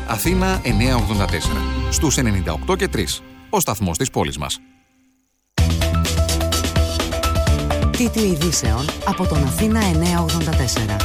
Αθήνα 984. Στους 98 και 3. Ο σταθμός της πόλης μας. Τίτλοι ειδήσεων από τον Αθήνα 984.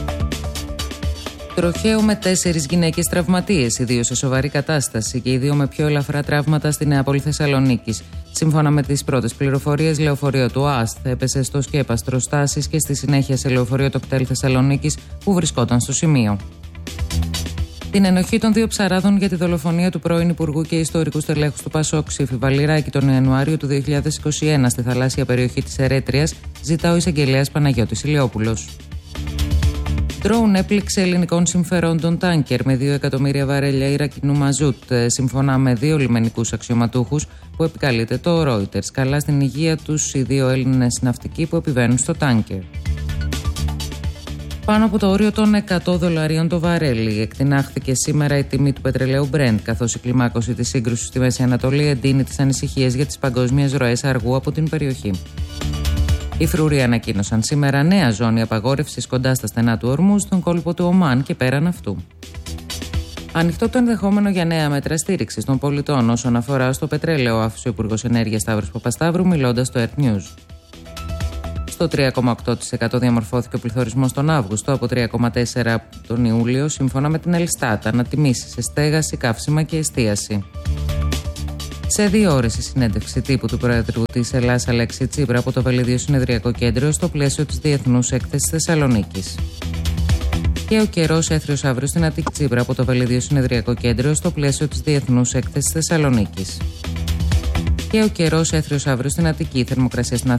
Τροχαίο με 4 γυναίκες τραυματίες, οι 2 σε σοβαρή κατάσταση και οι 2 με πιο ελαφρά τραύματα στη Νέα Πόλη Θεσσαλονίκης. Σύμφωνα με τις πρώτες πληροφορίες, λεωφορείο του ΑΣΤ έπεσε στο σκέπαστρο στάσης και στη συνέχεια σε λεωφορείο το κτέλ Θεσσαλονίκης που βρισκόταν στο σημείο. Την ενοχή των 2 ψαράδων για τη δολοφονία του πρώην Υπουργού και ιστορικού στελέχους του ΠΑΣΟΚ Ψήφι Βαλιράκη τον Ιανουάριο του 2021 στη θαλάσσια περιοχή της Ερέτριας ζητά ο εισαγγελέας Παναγιώτης Ηλιόπουλος. Ντρόουν έπληξε ελληνικών συμφερόντων τάνκερ με 2 εκατομμύρια βαρέλια Ιρακινού μαζούτ, σύμφωνα με 2 λιμενικούς αξιωματούχους που επικαλείται το Reuters. Καλά στην υγεία τους οι 2 Έλληνες ναυτικοί που επιβαίνουν στο τάνκερ. Πάνω από το όριο των $100 το βαρέλι εκτινάχθηκε σήμερα η τιμή του πετρελαίου Brent, καθώς η κλιμάκωση της σύγκρουσης στη Μέση Ανατολή εντείνει τις ανησυχίες για τις παγκόσμιες ροές αργού από την περιοχή. Οι φρουροί ανακοίνωσαν σήμερα νέα ζώνη απαγόρευσης κοντά στα στενά του Ορμού στον κόλπο του Ομάν και πέραν αυτού. Ανοιχτό το ενδεχόμενο για νέα μέτρα στήριξης των πολιτών όσον αφορά στο πετρέλαιο, άφησε ο Υπουργός Ενέργειας Σταύρος Παπασταύρου μιλώντας στο Earth News. Στο 3,8% διαμορφώθηκε ο πληθωρισμός τον Αύγουστο από 3,4% τον Ιούλιο, σύμφωνα με την Ελστάτα, ανατιμήσεις σε στέγαση, καύσιμα και εστίαση. Σε 2 ώρες η συνέντευξη τύπου του Πρόεδρου της Ελλάδας Αλέξη Τσίπρα από το Βελίδιο Συνεδριακό Κέντρο στο πλαίσιο της Διεθνούς Έκθεσης Θεσσαλονίκης. Και ο καιρός έθριος αύριο στην Αττική. Τσίπρα από το Βελίδιο Συνεδριακό Κέντρο στο πλαίσιο της Διεθνούς Έκθεσης Θεσσαλονίκης. Και ο καιρός έθριος αύριο στην Αττική. Η θερμοκρασία στην